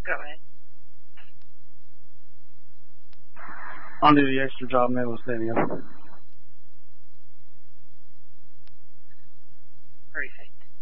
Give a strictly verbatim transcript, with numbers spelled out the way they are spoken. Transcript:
Go ahead. I'll do the extra job Mabel said, yeah. Perfect.